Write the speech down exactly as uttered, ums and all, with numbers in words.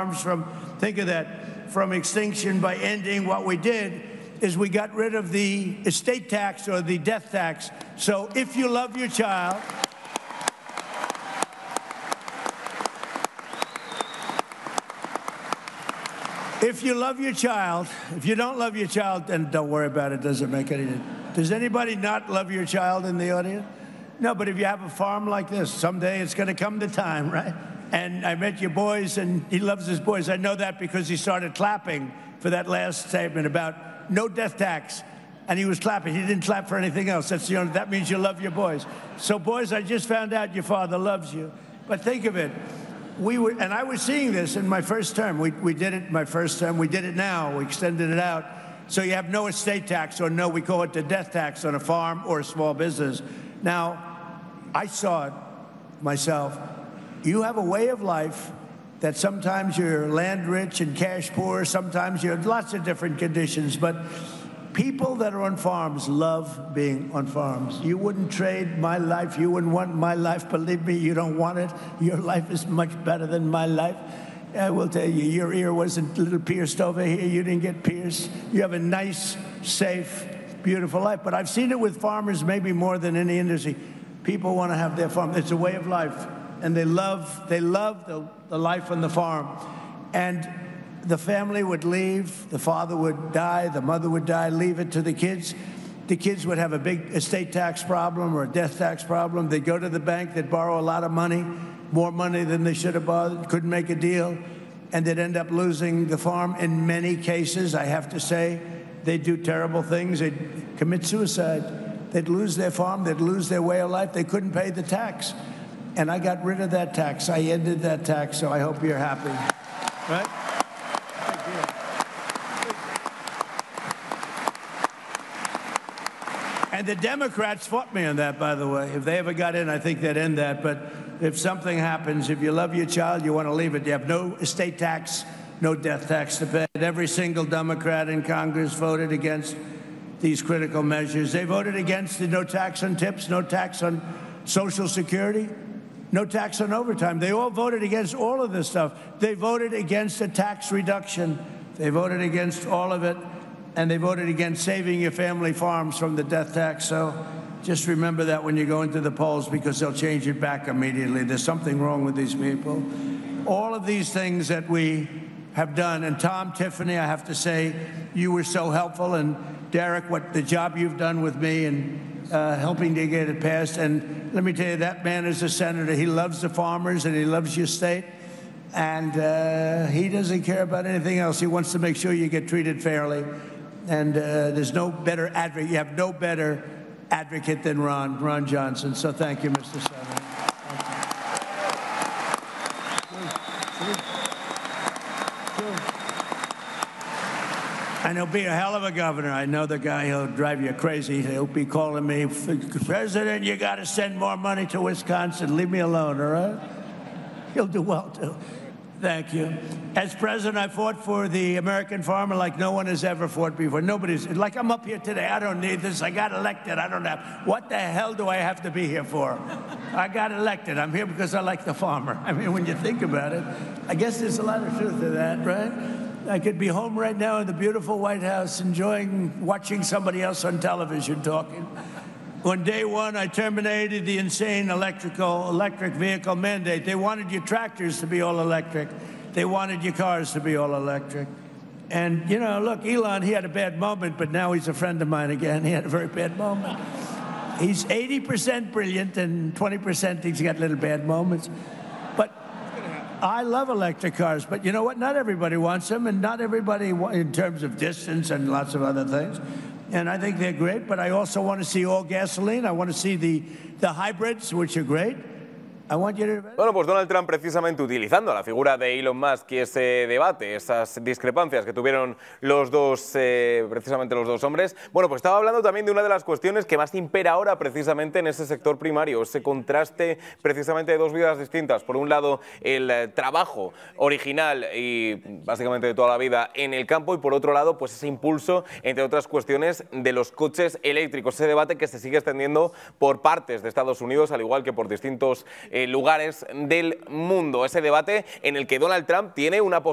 farms from, think of that, from extinction by ending. What we did is we got rid of the estate tax or the death tax. So if you love your child, if you love your child, if you don't love your child, then don't worry about it. It doesn't make any difference. Does anybody not love your child in the audience? No, but if you have a farm like this, someday it's going to come the time, right? And I met your boys, and he loves his boys. I know that because he started clapping for that last statement about no death tax. And he was clapping. He didn't clap for anything else. That's the only, that means you love your boys. So, boys, I just found out your father loves you. But think of it. We were, and I was seeing this in my first term. We, we did it my first term. We did it now. We extended it out. So you have no estate tax, or no, we call it the death tax on a farm or a small business. Now, I saw it myself. You have a way of life that sometimes you're land rich and cash poor, sometimes you're lots of different conditions, but people that are on farms love being on farms. You wouldn't trade my life, you wouldn't want my life, believe me, you don't want it. Your life is much better than my life. I will tell you, your ear wasn't a little pierced over here, you didn't get pierced. You have a nice, safe, beautiful life, but I've seen it with farmers maybe more than any industry. People want to have their farm. It's a way of life, and they love they love the, the life on the farm. And the family would leave, the father would die, the mother would die, leave it to the kids. The kids would have a big estate tax problem or a death tax problem. They'd go to the bank, they'd borrow a lot of money, more money than they should have borrowed, couldn't make a deal, and they'd end up losing the farm. In many cases, I have to say, they'd do terrible things. They'd commit suicide. They'd lose their farm, they'd lose their way of life, they couldn't pay the tax. And I got rid of that tax. I ended that tax, so I hope you're happy. Right? And the Democrats fought me on that, by the way. If they ever got in, I think they'd end that. But if something happens, if you love your child, you want to leave it. You have no estate tax, no death tax to pay. And every single Democrat in Congress voted against these critical measures. They voted against the no tax on tips, no tax on Social Security, no tax on overtime. They all voted against all of this stuff. They voted against a tax reduction. They voted against all of it, and they voted against saving your family farms from the death tax. So just remember that when you go into the polls, because they'll change it back immediately. There's something wrong with these people. All of these things that we have done, and Tom, Tiffany, I have to say, you were so helpful, and Derek, what the job you've done with me and uh, helping to get it passed. And let me tell you, that man is a senator. He loves the farmers and he loves your state. And uh, he doesn't care about anything else. He wants to make sure you get treated fairly. And uh, there's no better advocate. You have no better advocate than Ron, Ron Johnson. So thank you, Mister Senator. And he'll be a hell of a governor. I know the guy, he'll drive you crazy. He'll be calling me, President, you got to send more money to Wisconsin. Leave me alone, all right? He'll do well, too. Thank you. As president, I fought for the American farmer like no one has ever fought before. Nobody's, like I'm up here today. I don't need this. I got elected. I don't have, what the hell do I have to be here for? I got elected. I'm here because I like the farmer. I mean, when you think about it, I guess there's a lot of truth to that, right? I could be home right now in the beautiful White House enjoying watching somebody else on television talking. On day one, I terminated the insane electrical electric vehicle mandate. They wanted your tractors to be all electric. They wanted your cars to be all electric. And, you know, look, Elon, he had a bad moment, but now he's a friend of mine again. He had a very bad moment. He's eighty percent brilliant and twenty percent he's got little bad moments. But I love electric cars, but you know what? Not everybody wants them, and not everybody, in terms of distance and lots of other things. And I think they're great, but I also want to see all gasoline. I want to see the, the hybrids, which are great. I want you to... Bueno, pues Donald Trump precisamente utilizando la figura de Elon Musk y ese debate, esas discrepancias que tuvieron los dos, eh, precisamente los dos hombres, bueno, pues estaba hablando también de una de las cuestiones que más impera ahora precisamente en ese sector primario, ese contraste precisamente de dos vidas distintas. Por un lado, el eh, trabajo original y básicamente de toda la vida en el campo, y por otro lado, pues ese impulso, entre otras cuestiones, de los coches eléctricos. Ese debate que se sigue extendiendo por partes de Estados Unidos, al igual que por distintos eh, lugares del mundo. Ese debate en el que Donald Trump tiene una posición